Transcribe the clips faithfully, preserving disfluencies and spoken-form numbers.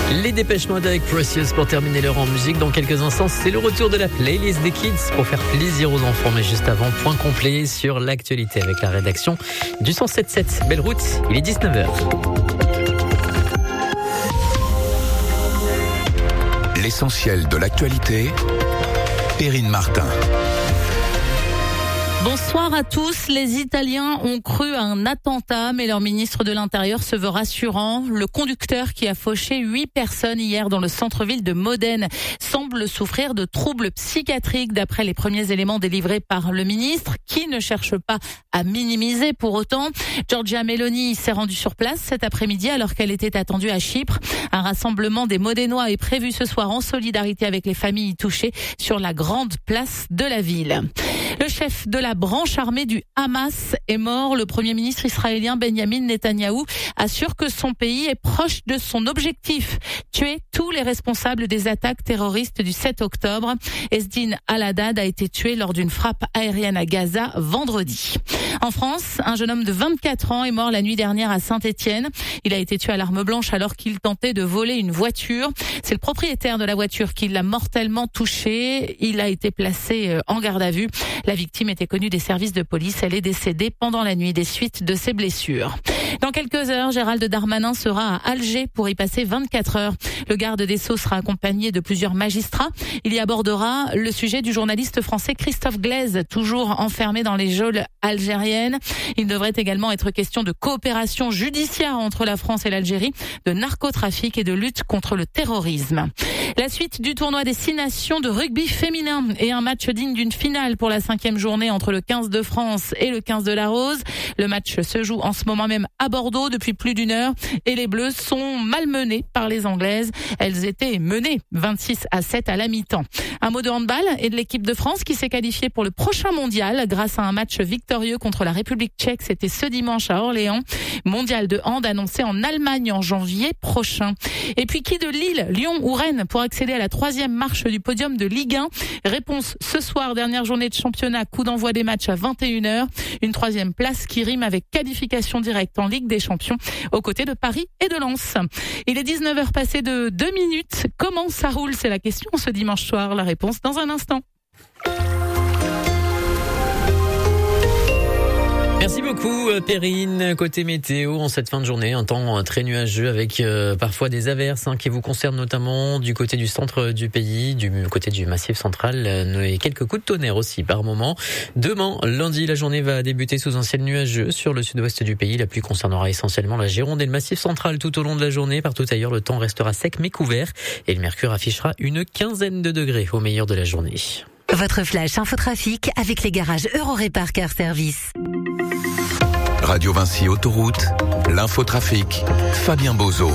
Les Dépêche Mode avec Precious pour terminer l'heure en musique. Dans quelques instants, c'est le retour de la playlist des Kids pour faire plaisir aux enfants. Mais juste avant, point complet sur l'actualité avec la rédaction du cent sept sept. Belle route, il est dix-neuf heures. L'essentiel de l'actualité, Perrine Martin. Bonsoir à tous. Les Italiens ont cru à un attentat, mais leur ministre de l'Intérieur se veut rassurant. Le conducteur qui a fauché huit personnes hier dans le centre-ville de Modène semble souffrir de troubles psychiatriques d'après les premiers éléments délivrés par le ministre, qui ne cherche pas à minimiser pour autant. Giorgia Meloni s'est rendue sur place cet après-midi alors qu'elle était attendue à Chypre. Un rassemblement des Modénois est prévu ce soir en solidarité avec les familles touchées sur la grande place de la ville. Le chef de la branche armée du Hamas est mort. Le premier ministre israélien Benjamin Netanyahou assure que son pays est proche de son objectif, tuer tous les responsables des attaques terroristes du sept octobre. Ezdin Al-Haddad a été tué lors d'une frappe aérienne à Gaza vendredi. En France, un jeune homme de vingt-quatre ans est mort la nuit dernière à Saint-Étienne. Il a été tué à l'arme blanche alors qu'il tentait de voler une voiture. C'est le propriétaire de la voiture qui l'a mortellement touché. Il a été placé en garde à vue. La victime était connue des services de police. Elle est décédée pendant la nuit des suites de ses blessures. Dans quelques heures, Gérald Darmanin sera à Alger pour y passer vingt-quatre heures. Le garde des Sceaux sera accompagné de plusieurs magistrats. Il y abordera le sujet du journaliste français Christophe Glaise, toujours enfermé dans les geôles algériennes. Il devrait également être question de coopération judiciaire entre la France et l'Algérie, de narcotrafic et de lutte contre le terrorisme. La suite du tournoi des six nations de rugby féminin et un match digne d'une finale pour la cinquième journée entre le quinze de France et le quinze de la Rose. Le match se joue en ce moment même à Bordeaux depuis plus d'une heure et les Bleus sont malmenées par les Anglaises. Elles étaient menées vingt-six à sept à la mi-temps. Un mot de handball et de l'équipe de France qui s'est qualifiée pour le prochain mondial grâce à un match victorieux contre la République tchèque. C'était ce dimanche à Orléans. Mondial de hand annoncé en Allemagne en janvier prochain. Et puis qui de Lille, Lyon ou Rennes pour accéder à la troisième marche du podium de Ligue un? Réponse ce soir, dernière journée de championnat, coup d'envoi des matchs à vingt et une heures. Une troisième place qui rime avec qualification directe en Ligue des Champions aux côtés de Paris et de Lens. Il est dix-neuf heures passées de deux minutes. Comment ça roule? C'est la question ce dimanche soir. La réponse dans un instant. Merci beaucoup Perrine. Côté météo, en cette fin de journée, un temps très nuageux avec euh, parfois des averses hein, qui vous concernent notamment du côté du centre du pays, du côté du Massif central euh, et quelques coups de tonnerre aussi par moment. Demain, lundi, la journée va débuter sous un ciel nuageux sur le sud-ouest du pays. La pluie concernera essentiellement la Gironde et le Massif central tout au long de la journée. Partout ailleurs, le temps restera sec mais couvert et le mercure affichera une quinzaine de degrés au meilleur de la journée. Votre flash infotrafic avec les garages Eurorépar Car Service. Radio Vinci Autoroute, l'infotrafic, Fabien Bozo.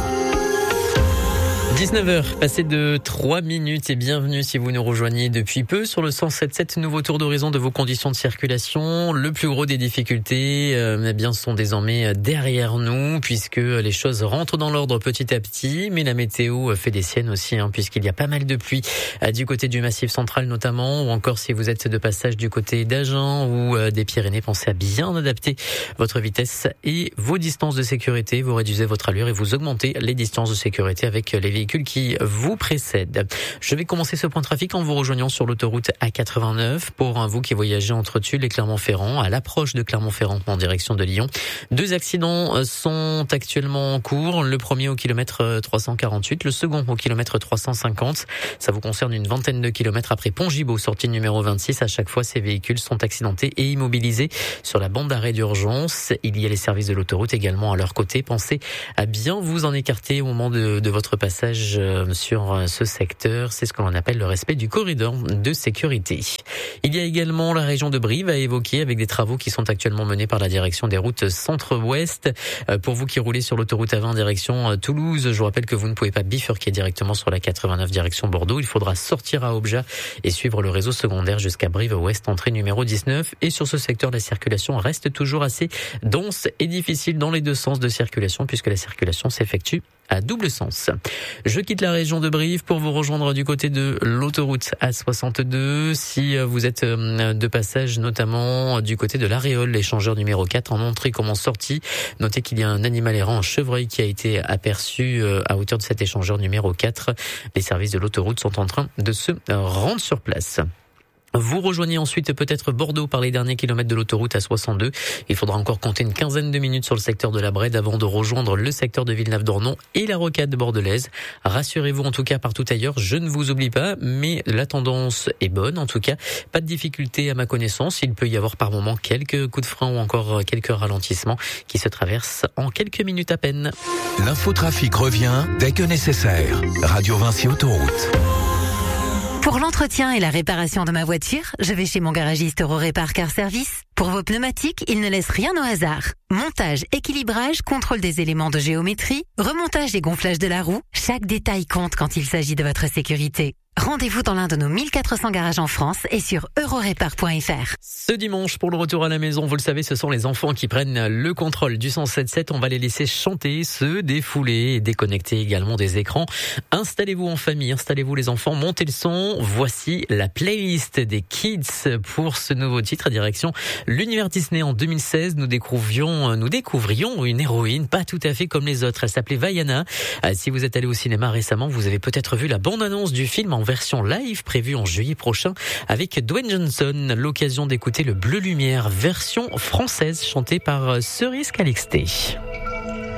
dix-neuf heures, passé de trois minutes et bienvenue si vous nous rejoignez depuis peu sur le cent sept sept, nouveau tour d'horizon de vos conditions de circulation. Le plus gros des difficultés euh, eh bien, sont désormais derrière nous puisque les choses rentrent dans l'ordre petit à petit, mais la météo fait des siennes aussi hein, puisqu'il y a pas mal de pluie euh, du côté du Massif central notamment, ou encore si vous êtes de passage du côté d'Agen ou euh, des Pyrénées, pensez à bien adapter votre vitesse et vos distances de sécurité. Vous réduisez votre allure et vous augmentez les distances de sécurité avec les véhicules qui vous précèdent. Je vais commencer ce point de trafic en vous rejoignant sur l'autoroute A quatre-vingt-neuf. Pour vous qui voyagez entre Tulle et Clermont-Ferrand, à l'approche de Clermont-Ferrand en direction de Lyon, deux accidents sont actuellement en cours. Le premier au kilomètre trois cent quarante-huit, le second au kilomètre trois cent cinquante. Ça vous concerne une vingtaine de kilomètres après Pont-Gibaud, sortie numéro vingt-six. À chaque fois, ces véhicules sont accidentés et immobilisés sur la bande d'arrêt d'urgence. Il y a les services de l'autoroute également à leur côté. Pensez à bien vous en écarter au moment de, de votre passage sur ce secteur. C'est ce que l'on appelle le respect du corridor de sécurité. Il y a également la région de Brive à évoquer avec des travaux qui sont actuellement menés par la direction des routes centre-ouest. Pour vous qui roulez sur l'autoroute A vingt direction Toulouse, je vous rappelle que vous ne pouvez pas bifurquer directement sur la quatre-vingt-neuf direction Bordeaux. Il faudra sortir à Objat et suivre le réseau secondaire jusqu'à Brive-Ouest, entrée numéro dix-neuf. Et sur ce secteur, la circulation reste toujours assez dense et difficile dans les deux sens de circulation puisque la circulation s'effectue à double sens. Je quitte la région de Brive pour vous rejoindre du côté de l'autoroute A soixante-deux. Si vous êtes de passage, notamment du côté de l'Aréole, l'échangeur numéro quatre en entrée comme en sortie, notez qu'il y a un animal errant, un chevreuil qui a été aperçu à hauteur de cet échangeur numéro quatre. Les services de l'autoroute sont en train de se rendre sur place. Vous rejoignez ensuite peut-être Bordeaux par les derniers kilomètres de l'autoroute A soixante-deux. Il faudra encore compter une quinzaine de minutes sur le secteur de la Brède avant de rejoindre le secteur de Villeneuve-d'Ornon et la rocade bordelaise. Rassurez-vous en tout cas partout ailleurs, je ne vous oublie pas, mais la tendance est bonne en tout cas. Pas de difficulté à ma connaissance, il peut y avoir par moment quelques coups de frein ou encore quelques ralentissements qui se traversent en quelques minutes à peine. L'infotrafic revient dès que nécessaire. Radio Vinci Autoroute. Pour l'entretien et la réparation de ma voiture, je vais chez mon garagiste Eurorépar Car Service. Pour vos pneumatiques, il ne laisse rien au hasard. Montage, équilibrage, contrôle des éléments de géométrie, remontage et gonflage de la roue, chaque détail compte quand il s'agit de votre sécurité. Rendez-vous dans l'un de nos mille quatre cents garages en France et sur eurorépar point f r. Ce dimanche, pour le retour à la maison, vous le savez, ce sont les enfants qui prennent le contrôle du cent sept sept. On va les laisser chanter, se défouler et déconnecter également des écrans. Installez-vous en famille, installez-vous les enfants, montez le son. Voici la playlist des Kids pour ce nouveau titre. Direction l'univers Disney en deux mille seize. Nous découvrions, nous découvrions une héroïne pas tout à fait comme les autres. Elle s'appelait Vaiana. Si vous êtes allé au cinéma récemment, vous avez peut-être vu la bande-annonce du film en version live prévue en juillet prochain avec Dwayne Johnson. L'occasion d'écouter le Bleu Lumière, version française chantée par Cerise Calixte.